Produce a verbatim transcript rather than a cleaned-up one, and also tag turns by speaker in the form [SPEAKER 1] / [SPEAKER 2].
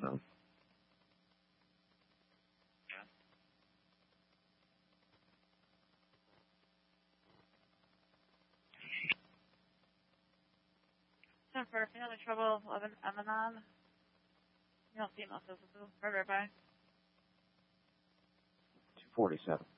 [SPEAKER 1] So.
[SPEAKER 2] ten four, if you're having trouble, eleven Emanon. You don't see most of this. Right, right by.
[SPEAKER 1] two forty-seven.